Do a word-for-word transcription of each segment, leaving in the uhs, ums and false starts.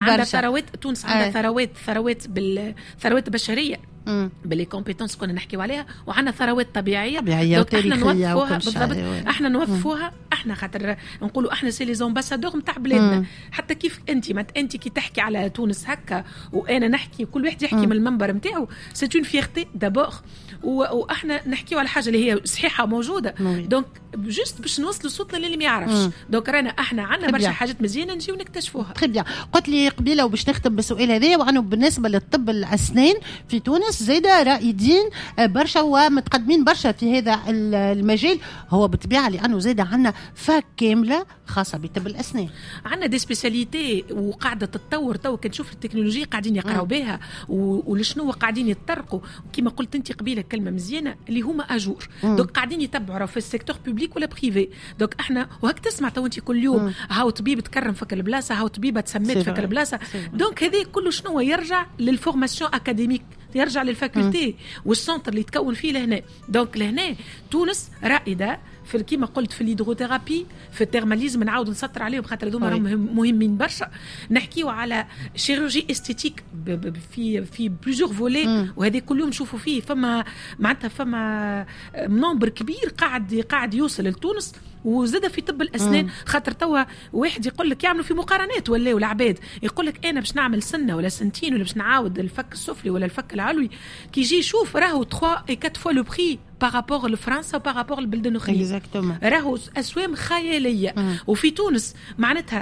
عندها ثروات تونس عندها آه. ثروات ثروات بالثروات بشريه باللي كومبيتونس كنا نحكيو عليها وعندنا ثروات طبيعيه طبيعيه وتاريخيه بالضبط احنا نوظفوها احنا خاطر نقولوا احنا سي لي زامباسادور نتاع بلادنا حتى كيف انت ما انت كي تحكي على تونس هكا وانا نحكي كل واحد يحكي من المنبر نتاعو سي اون فيرتي دابور واحنا نحكيو على حاجه اللي هي صحيحه موجوده دونك جست باش نوصلوا صوتنا للي ما يعرفش دونك رانا احنا عندنا برشا حاجات مزيانه نجيو نكتشفوها. تري بيان. قلت لي قبيله وباش نختم بالسؤال هذا وانه بالنسبه للطب الاسنان في تونس زاده رائدين برشا ومتقدمين برشا في هذا المجال هو بالطبيعه لانه زاده عندنا فاك كامله خاصه بطب الاسنان. عندنا دي سبيساليتي وقاعده تتطور تو كنشوف التكنولوجيا قاعدين يقراو بها ولشنو قاعدين يتطرقوا كما قلت انت قبيله كلمه مزيانه اللي هما اجور دونك قاعدين يتبعوا في السيكتور بوبليك ولا بريفي دونك احنا وهك تسمع تو انت كل يوم هاو طبيب تكرم فك البلاصه هاو طبيبه تسميت فك البلاصه دونك هذه كله شنو يرجع للفورماسيون اكاديميك يرجع للفاكولتي والسنتر اللي تكون فيه لهنا دونك لهنا تونس رائده في كيما قلت في الهيدروثيرابي في التيرماليزم نعاود نسطر عليهم خاطر هذوما راهم مهمين برشا نحكيو على شيروجي استيتيك في في بليزيور فولي وهذه كل يوم نشوفوا فيه فما معناتها فما نمبر كبير قاعد قاعد يوصل لتونس وزاد في طب الاسنان خاطر توا واحد يقول لك يعملوا في مقارنات ولا والعباد يقول لك انا باش نعمل سنه ولا سنتين ولا باش نعاود الفك السفلي ولا الفك العلوي كي يجي يشوف راهو ثلاثة et quatre fois le prix par rapport لفرنسا و par rapport للبلدان الاخرى راهو اسوام خياليه وفي تونس معناتها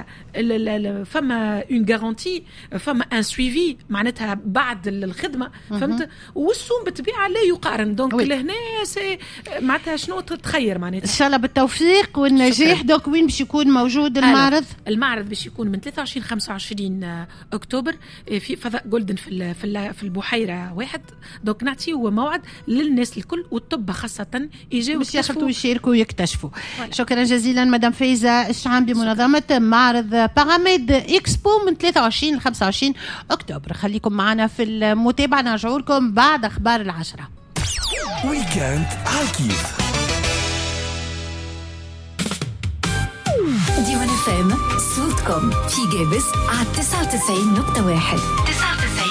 فما اون غارانتي فما ان سويفي معناتها بعد الخدمه فهمت والسوم بالطبيعه لا يقارن دونك لهنا سي معناتها شنو تتخير معناتها ان شاء الله بالتوفيق والنجاح. دونك وين باش يكون موجود المعرض؟ المعرض باش يكون من ثلاثة وعشرين خمسة وعشرين اكتوبر في فضاء جولدن في في البحيره واحد دونك نعطيو موعد للناس الكل والطب خاصة يجيو يشاركوا ويشاركوا ويكتشفوا. شكرا جزيلا مدام فايزة الشعام بمنظمة معرض باراميد إكسبو من ثلاثة وعشرين ل خمسة وعشرين أكتوبر. خليكم معنا في المتابعة نرجع لكم بعد أخبار العشرة. ويكند عكيف ديوان اف ام صوتكم في جابس على تسعة وتسعين نقطة واحد.